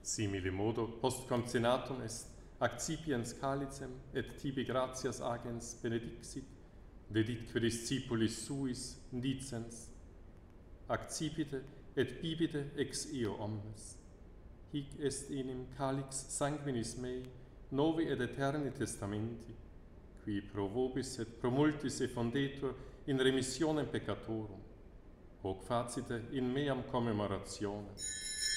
Simile modo, post concenatum est accipiens calicem et tibi gratias agens benedixit, veditque discipulis suis dicens, accipite et bibite ex eo omnes. Hic est enim calix sanguinis mei, novi et eterni testamenti, qui pro vobis et pro multis effondetur in remissionem peccatorum, hoc facite in meam commemoratione.